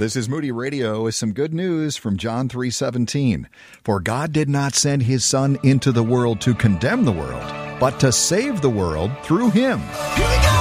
This is Moody Radio with some good news from John 3:17. For God did not send his Son into the world to condemn the world, but to save the world through him. Here we go!